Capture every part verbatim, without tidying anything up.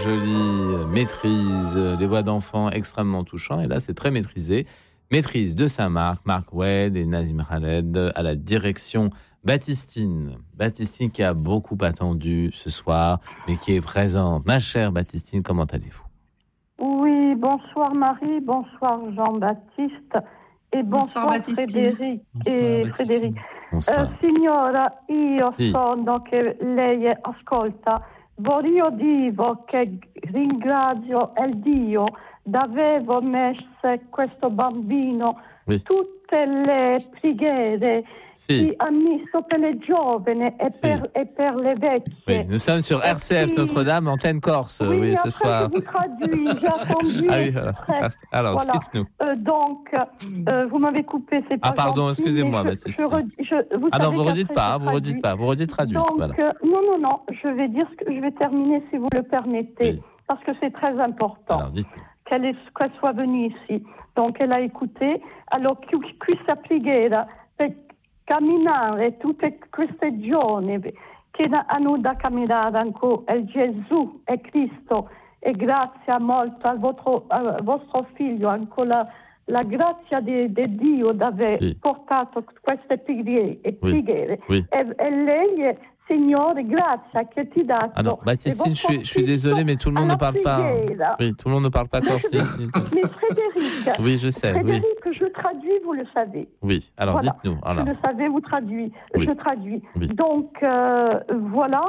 jolie maîtrise des voix d'enfants extrêmement touchants. Et là, c'est très maîtrisé. Maîtrise de Saint-Marc, Marc Wade et Nazim Khaled à la direction. Baptistine, Baptistine qui a beaucoup attendu ce soir, mais qui est présente. Ma chère Baptistine, comment allez-vous ? Oui, bonsoir Marie, bonsoir Jean-Baptiste et bonsoir, bonsoir Frédéric bonsoir, et Baptistine. Frédéric. Bonsoir. Uh, signora, io sì. sono che lei ascolta. Voglio dire che ringrazio il Dio d'aver messo questo bambino oui. tutte le preghiere sì. che ha messo per le giovani e, sì. per, e per le vecchie. Oui, nous sommes sur R C F puis, Notre-Dame, antenne Corse, oui, oui ce soir. Je vous traduis, j'ai attendu. Ah oui, alors, alors voilà. dites-nous. Euh, donc, euh, vous m'avez coupé, c'est pas Ah pardon, gentil, excusez-moi, je, Baptiste. Je, je, je, vous ah non, vous redites pas, vous redites pas, vous redites traduit. Donc, voilà. euh, non, non, non, je vais dire ce que je vais terminer si vous le permettez, oui. parce que c'est très important. Alors, dites-nous. Qu'elle, est, qu'elle soit venue ici. Donc, elle a écouté. Alors, questa preghiera per camminare tutte queste giorni che hanno da camminare ancora il Gesù e Cristo e grazie molto al vostro, al vostro figlio ancora la grazia di, di Dio di aver sì. portato queste preghiere, oui. oui. E, e lei Signore, grazie che ti dato. Ah non, Baptistine, je suis, je suis désolé, mais tout le monde ne parle pas. Oui, tout le monde ne parle pas corse. Mais Frédéric. Oui, je sais. Frédéric, oui. je traduis, vous le savez. Oui, alors voilà. dites-nous. Alors. Je le savais, vous traduisez. Oui. Je traduis. Oui. Donc, euh, voilà.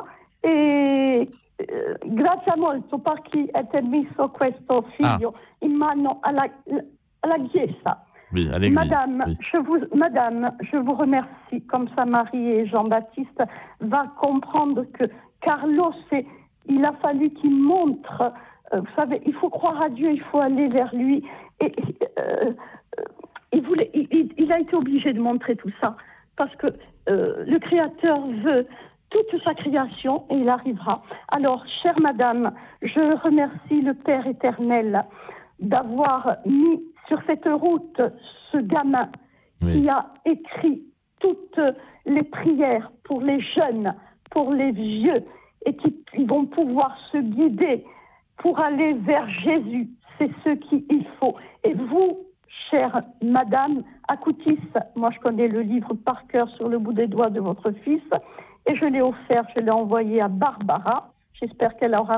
E eh, grazie molto per chi ha messo questo figlio ah. in mano alla, alla Chiesa. Oui, à l'église. Madame, oui. je vous, Madame, je vous remercie. Comme ça, Marie et Jean-Baptiste va comprendre que Carlos, il a fallu qu'il montre. Euh, vous savez, il faut croire à Dieu, il faut aller vers lui. Et euh, il, voulait, il, il a été obligé de montrer tout ça parce que euh, le Créateur veut toute sa création et il arrivera. Alors, chère Madame, je remercie le Père éternel d'avoir mis sur cette route ce gamin oui. qui a écrit toutes les prières pour les jeunes, pour les vieux, et qui vont pouvoir se guider pour aller vers Jésus. C'est ce qu'il faut. Et vous, chère Madame Akoutis, moi je connais le livre par cœur sur le bout des doigts de votre fils, et je l'ai offert, je l'ai envoyé à Barbara. J'espère qu'elle aura